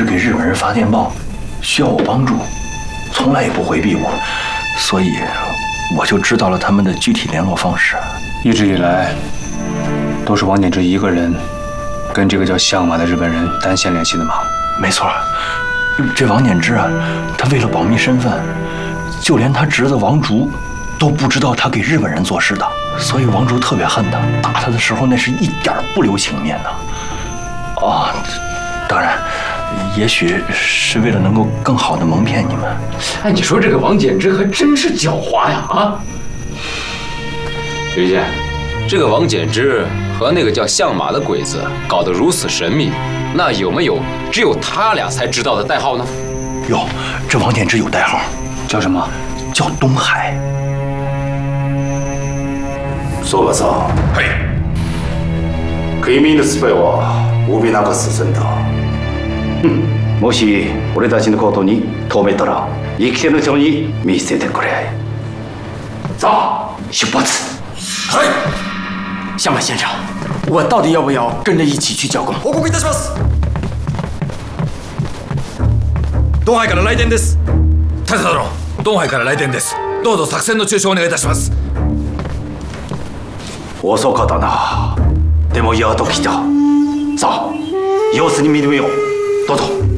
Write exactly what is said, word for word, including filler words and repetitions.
给日本人发电报，需要我帮助，从来也不回避我，所以我就知道了他们的具体联络方式。 一直以来，都是王简之一个人跟这个叫相马的日本人单线联系的吗？ 没错，这王简之啊，他为了保密身份，就连他侄子王竹都不知道他给日本人做事的，所以王竹特别恨他，打他的时候那是一点不留情面的。哦，当然，也许是为了能够更好的蒙骗你们。 哎，你说这个王简之还真是狡猾呀！啊，刘一剑，这个王简之和那个叫相马的鬼子搞得如此神秘，那有没有只有他俩才知道的代号呢？ 有，这王简之有代号， 叫什么？ 叫东海。 相馬さん。はい。君のスパイは帯長進んだ。うん。もし俺たちのことに止めたら生きてる人に見せてくれ。さあ，出発。 はい。相马先生，我到底要不要跟着一起去教官？報告いたします。東海から来電です。大佐殿、東海から来電です。どうぞ作戦の中止をお願いいたします。 遅かったな。でもやっと来た。さあ、様子に見るよ。どうぞ。